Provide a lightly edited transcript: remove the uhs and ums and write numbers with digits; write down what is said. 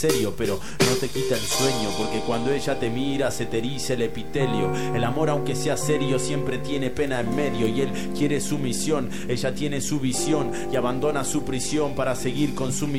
serio, pero no te quita el sueño, porque cuando ella te mira se te eriza el epitelio. El amor, aunque sea serio, siempre tiene pena en medio, y él quiere su misión, ella tiene su visión y abandona su prisión para seguir con su misión.